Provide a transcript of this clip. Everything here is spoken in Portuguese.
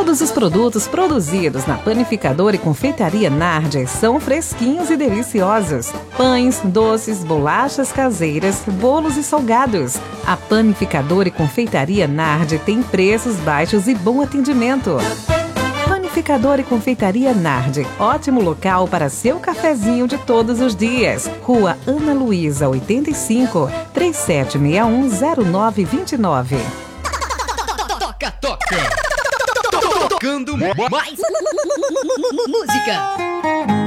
Todos os produtos produzidos na Panificadora e Confeitaria Nardi são fresquinhos e deliciosos. Pães, doces, bolachas caseiras, bolos e salgados. A Panificadora e Confeitaria Nardi tem preços baixos e bom atendimento. Panificadora e Confeitaria Nardi, ótimo local para seu cafezinho de todos os dias. Rua Ana Luísa, 85, 37610929. Tocando mais música.